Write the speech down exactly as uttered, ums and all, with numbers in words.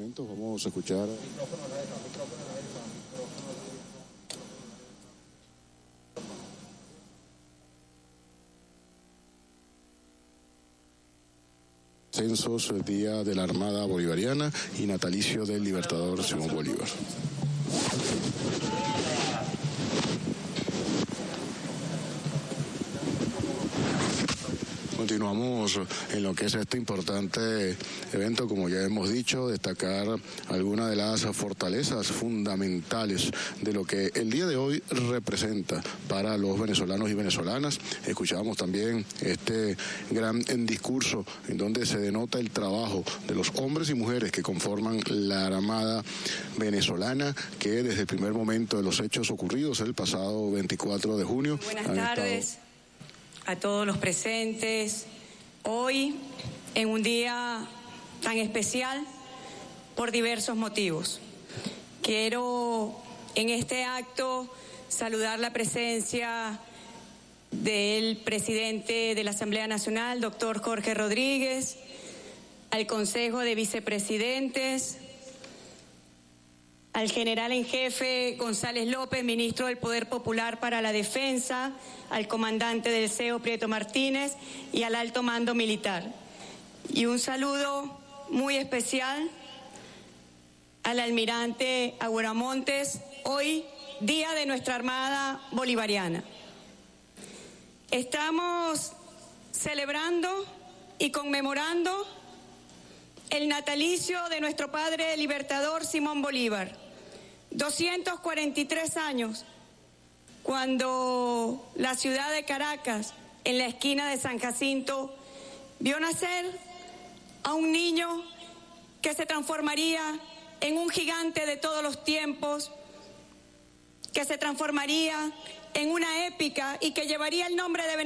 momentos vamos a escuchar... Censos, Día de la Armada Bolivariana y natalicio del Libertador Simón Bolívar. Continuamos en lo que es este importante evento, como ya hemos dicho, destacar algunas de las fortalezas fundamentales de lo que el día de hoy representa para los venezolanos y venezolanas. Escuchábamos también este gran discurso en donde se denota el trabajo de los hombres y mujeres que conforman la Armada venezolana, que desde el primer momento de los hechos ocurridos el pasado veinticuatro de junio... Buenas tardes. Estado... a todos los presentes, hoy en un día tan especial por diversos motivos. Quiero en este acto saludar la presencia del presidente de la Asamblea Nacional, doctor Jorge Rodríguez, al Consejo de Vicepresidentes, al general en jefe González López, ministro del Poder Popular para la Defensa, al comandante del C E O Prieto Martínez y al alto mando militar. Y un saludo muy especial al almirante Agüero Montes, hoy día de nuestra Armada Bolivariana. Estamos celebrando y conmemorando el natalicio de nuestro padre libertador Simón Bolívar. doscientos cuarenta y tres años, cuando la ciudad de Caracas, en la esquina de San Jacinto, vio nacer a un niño que se transformaría en un gigante de todos los tiempos, que se transformaría en una épica y que llevaría el nombre de Venezuela.